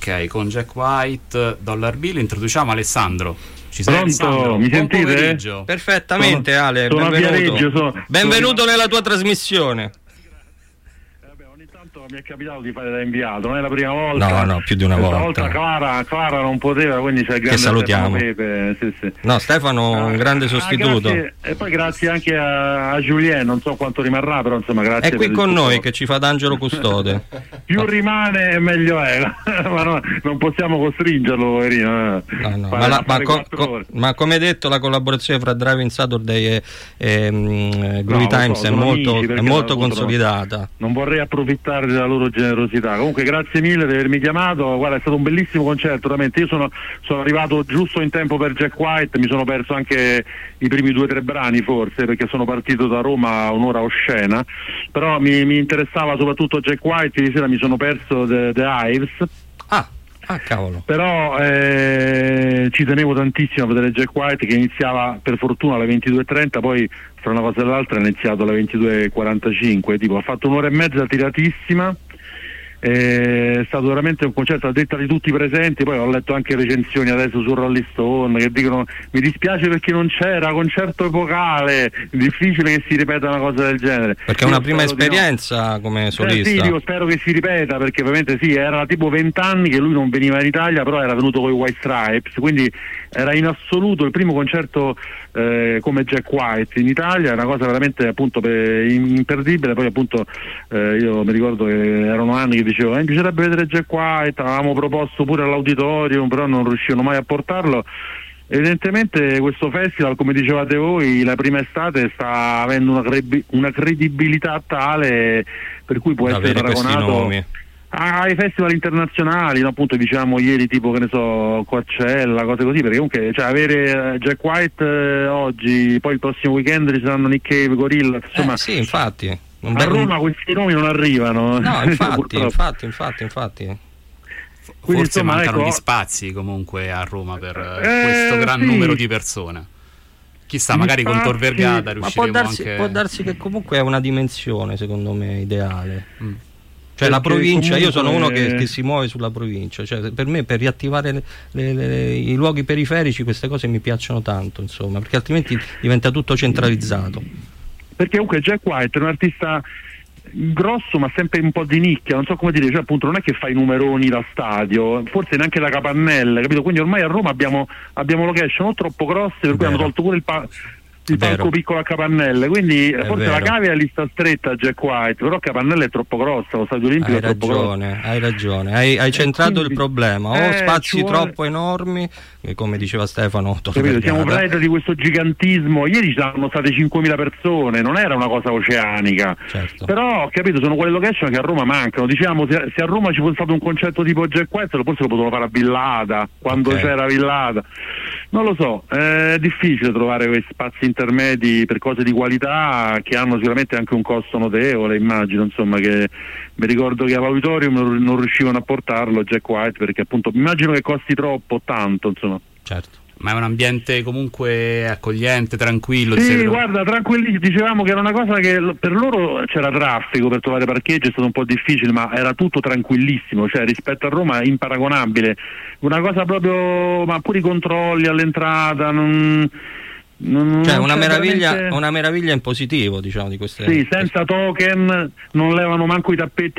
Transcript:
Ok, con Jack White, Dollar Bill, introduciamo Alessandro. Ci sei, Pronto? Alessandro? Mi Buon sentite? pomeriggio. Perfettamente, Ale, sono a benvenuto. Viareggio, Benvenuto nella tua trasmissione. Ogni tanto mi è capitato di fare da inviato, non è la prima volta. No, più di una volta. Clara non poteva, quindi c'è il grande Che salutiamo. Stefano Pepe, sì. No, Stefano, un grande sostituto. Grazie. E poi grazie anche a Julien, non so quanto rimarrà, però insomma grazie. È qui con noi che ci fa d'angelo custode. Più rimane meglio è, ma no, non possiamo costringerlo, poverino. Ma come detto, la collaborazione fra Driving Saturday e Groovy Times è molto consolidata. Non vorrei approfittare della loro generosità. Comunque grazie mille di avermi chiamato. Guarda, è stato un bellissimo concerto, veramente. Io sono arrivato giusto in tempo per Jack White, mi sono perso anche i primi 2 o 3 brani forse, perché sono partito da Roma a un'ora oscena, però mi interessava soprattutto Jack White. Ieri sera mi sono perso The Hives. Ah, cavolo. Però ci tenevo tantissimo a vedere Jack White, che iniziava per fortuna alle 22:30, poi fra una cosa e l'altra è iniziato alle 22:45, tipo ha fatto un'ora e mezza tiratissima. È stato veramente un concerto a detta di tutti i presenti. Poi ho letto anche recensioni adesso su Rolling Stone che dicono: mi dispiace perché non c'era, concerto epocale, difficile che si ripeta una cosa del genere, perché è una prima esperienza come solista. Sì, io spero che si ripeta, perché ovviamente sì, era tipo 20 anni che lui non veniva in Italia, però era venuto con i White Stripes, quindi era in assoluto il primo concerto come Jack White in Italia, è una cosa veramente appunto imperdibile. Poi appunto io mi ricordo che erano anni che dicevo mi piacerebbe vedere Jack White, avevamo proposto pure all'auditorium, però non riuscivano mai a portarlo. Evidentemente questo festival, come dicevate voi, la prima estate sta avendo una credibilità tale per cui può essere paragonato ai festival internazionali, no? Appunto diciamo ieri tipo, che ne so, Coachella, cose così, perché comunque avere Jack White oggi, poi il prossimo weekend ci saranno Nick Cave, Gorilla, insomma. Sì, infatti. A Roma questi nomi non arrivano. No, infatti. Quindi, forse insomma, mancano ecco, gli spazi comunque a Roma per questo gran numero di persone. Chissà, magari con Tor Vergata riusciremo può darsi che comunque è una dimensione, secondo me, ideale. Cioè la provincia, io sono uno che si muove sulla provincia, cioè per me, per riattivare i luoghi periferici, queste cose mi piacciono tanto, insomma, perché altrimenti diventa tutto centralizzato. Perché comunque Jack White è un artista grosso ma sempre un po' di nicchia, non so come dire, cioè appunto non è che fa i numeroni da stadio, forse neanche da Capannelle, capito? Quindi ormai a Roma abbiamo location non troppo grosse, per cui hanno tolto pure il palco piccolo a Capannelle, quindi forse la cavia è lista stretta a Jack White, però Capannelle è troppo grossa, lo stadio olimpico è troppo grosso. Hai ragione, hai centrato quindi il problema, o spazi troppo enormi, come diceva Stefano, siamo preda di questo gigantismo. Ieri ci saranno state 5.000 persone, non era una cosa oceanica, certo. Però capito, sono quelle location che a Roma mancano. Diciamo, se a Roma ci fosse stato un concerto tipo Jack White, forse lo potevano fare a Villada, quando c'era Villada, non lo so, è difficile trovare questi spazi intermedi per cose di qualità che hanno sicuramente anche un costo notevole, immagino, insomma, che mi ricordo che all'auditorium non riuscivano a portarlo Jack White, perché appunto immagino che costi tanto, insomma. Certo. Ma è un ambiente comunque accogliente, tranquillo? Sì, guarda, tranquilli, dicevamo che era una cosa che per loro c'era traffico per trovare parcheggio, è stato un po' difficile, ma era tutto tranquillissimo, cioè rispetto a Roma è imparagonabile, una cosa proprio, ma pure i controlli all'entrata, cioè una meraviglia in positivo, diciamo, di queste. Sì, senza token, non levano manco i tappeti